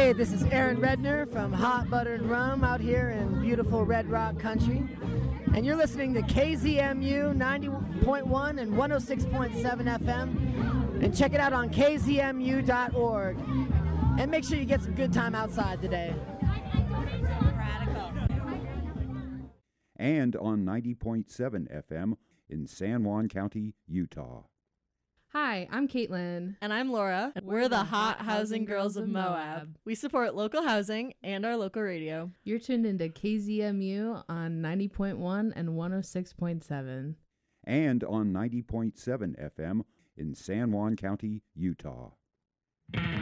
Hey, this is Aaron Redner from Hot Buttered Rum out here in beautiful Red Rock Country. And you're listening to KZMU 90.1 and 106.7 FM. And check it out on kzmu.org. And make sure you get some good time outside today. Radical. And on 90.7 FM in San Juan County, Utah. Hi, I'm Caitlin. And I'm Laura. We're the Hot Housing Girls of Moab. We support local housing and our local radio. You're tuned into KZMU on 90.1 and 106.7. And on 90.7 FM in San Juan County, Utah.